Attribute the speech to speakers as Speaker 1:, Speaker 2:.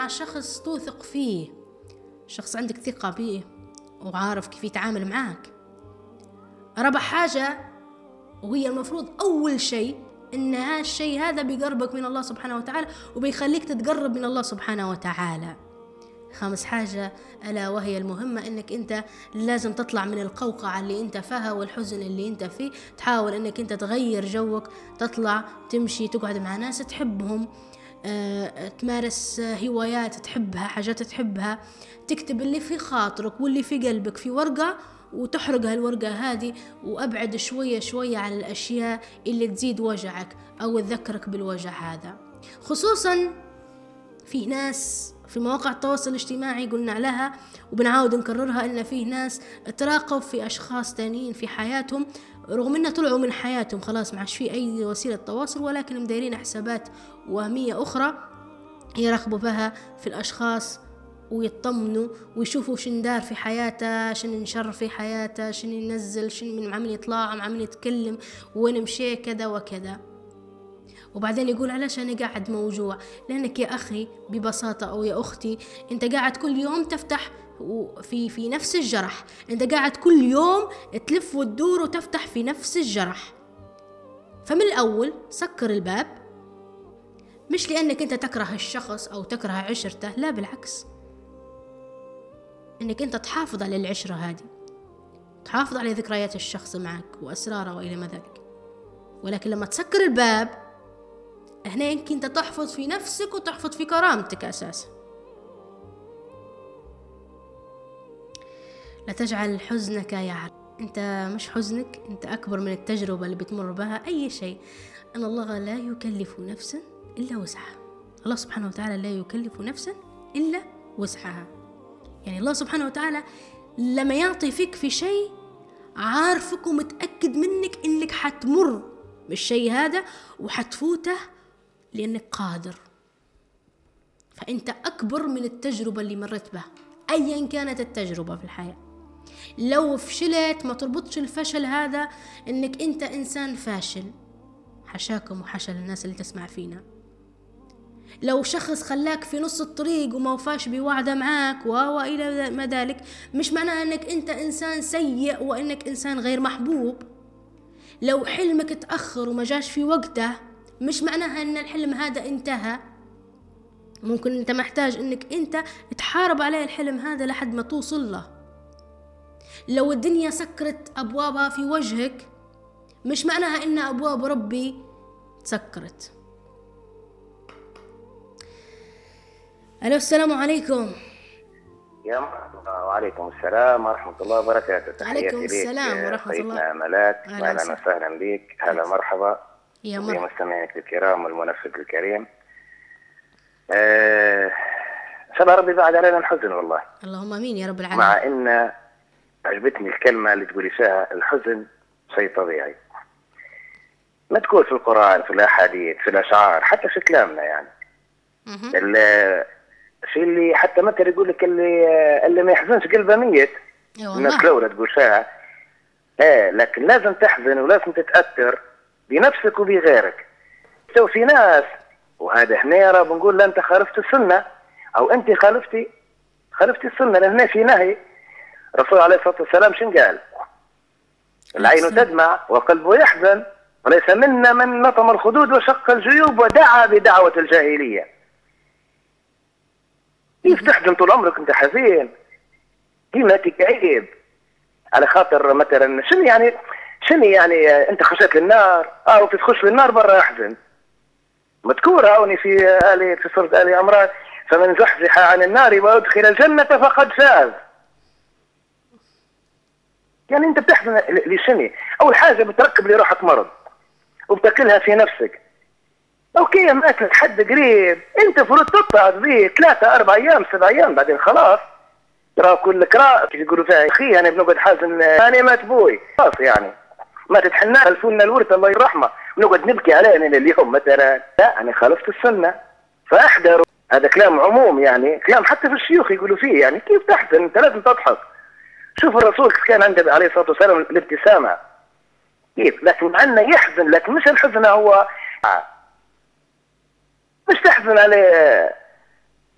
Speaker 1: مع شخص توثق فيه، شخص عندك ثقة به وعارف كيف يتعامل معاك، ربح حاجة وهي المفروض أول شيء إن هالشيء هذا بيقربك من الله سبحانه وتعالى وبيخليك تتقرب من الله سبحانه وتعالى. خامس حاجة ألا وهي المهمة، إنك أنت لازم تطلع من القوقعة اللي أنت فيها والحزن اللي أنت فيه، تحاول إنك أنت تغير جوك، تطلع تمشي تقعد مع ناس تحبهم، تمارس هوايات تحبها، حاجات تحبها، تكتب اللي في خاطرك واللي في قلبك في ورقة وتحرق هالورقة هذه، وأبعد شوية شوية عن الأشياء اللي تزيد وجعك أو تذكرك بالوجع هذا. خصوصا في ناس في مواقع التواصل الاجتماعي قلنا لها وبنعاود نكررها، إن فيه ناس تراقب في أشخاص تانيين في حياتهم، رغم إنه طلعوا من حياتهم خلاص ما عادش في أي وسيلة تواصل، ولكن مدايرين حسابات وهمية أخرى يراقبوا بها في الأشخاص ويطمنوا ويشوفوا شن دار في حياته، شن نشر في حياته، شن ينزل، شن من عمل يطلع، عمل يتكلم، وين مشي كذا وكذا. وبعدين يقول علاش أنا قاعد موجوع؟ لأنك يا أخي ببساطة أو يا أختي أنت قاعد كل يوم تفتح في نفس الجرح، أنت قاعد كل يوم تلف وتدور وتفتح في نفس الجرح. فمن الأول سكر الباب، مش لأنك أنت تكره الشخص أو تكره عشرته، لا بالعكس، أنك أنت تحافظ على العشرة هذه، تحافظ على ذكريات الشخص معك وأسراره وإلى ما ذلك. ولكن لما تسكر الباب هنا يمكن أنت تحفظ في نفسك وتحفظ في كرامتك أساسا. لا تجعل حزنك يعرف، أنت مش حزنك، أنت أكبر من التجربة اللي بتمر بها أي شيء. أن الله لا يكلف نفسا إلا وسعها، الله سبحانه وتعالى لا يكلف نفسا إلا وسعها. يعني الله سبحانه وتعالى لما يعطي فيك في شيء عارفك ومتأكد منك إنك حتمر بالشيء هذا وحتفوته لأنك قادر. فأنت أكبر من التجربة اللي مرت بها أيا كانت التجربة في الحياة. لو فشلت ما تربطش الفشل هذا إنك أنت إنسان فاشل، حشاكم وحشا الناس اللي تسمع فينا. لو شخص خلاك في نص الطريق وما وفاش بوعده معاك وإلى ما ذلك، مش معناها أنك أنت إنسان سيء وأنك إنسان غير محبوب. لو حلمك تأخر وما جاش في وقته، مش معناها أن الحلم هذا انتهى. ممكن أنت محتاج أنك أنت تحارب عليه الحلم هذا لحد ما توصل له. لو الدنيا سكرت أبوابها في وجهك، مش معناها أن أبواب ربي تسكرت. ألو، السلام عليكم.
Speaker 2: يا مرحبا. وعليكم السلام ورحمة الله وبركاته.
Speaker 1: عليكم السلام ورحمة الله.
Speaker 2: سيدنا ملاك، أهلا وسهلا بك. هلا مرحبا
Speaker 1: يا مرحبا
Speaker 2: بمستمعيك الكرام والمنفذ الكريم. إن شاء الله ربي بعد علينا الحزن والله.
Speaker 1: اللهم امين يا رب العالمين.
Speaker 2: مع ان عجبتني الكلمة اللي تقولي فيها الحزن شيء طبيعي، ما تكون في القرآن، في الأحاديث، في الأشعار، حتى في كلامنا. يعني الشيء اللي حتى مثل يقول لك اللي ما يحزنش قلبه ميت. الناس لولا تقول فيها لكن لازم تحزن ولازم تتأثر بنفسك وبغيرك. تو في ناس، وهذا هنا راه بنقول لا انت خالفت السنة او انت خالفتي السنة، لان هنا في نهي. الرسول عليه الصلاة والسلام شن قال؟ العين تدمع وقلبه يحزن، وليس منا من نطم الخدود وشق الجيوب ودعا بدعوة الجاهلية. كيف تحزن طول عمرك انت حزين؟ كيف تكئب على خاطر مثلا شنو يعني انت خشيت للنار او تخش للنار برا احزن. مذكورة هوني في سورة آل عمران، فمن زحزح عن النار وادخل الجنة فقد فاز. يعني انت بتحزن لشنو؟ اول حاجة بتركب لي روحك مرض وبتاكلها في نفسك. اوكي ماكلك حد قريب، انت فرض تطلع به 3 4 أيام 7 أيام، بعدين خلاص ترى كلك كيف يقولوا فيها اخي انا بنقعد حازن انا مات بوي خلاص. يعني ما تتحنى خلفونا الورث الله يرحمه ونقعد نبكي علينا اليوم مثلا. لا انا خالفت السنه فاحذروا. هذا كلام عموم، يعني كلام حتى في الشيوخ يقولوا فيه. يعني كيف تحزن؟ انت لازم تضحك. شوف الرسول كان عنده عليه الصلاه والسلام الابتسامه كيف، لكن عنا يحزن، لكن مش الحزن هو مش تحزن عليه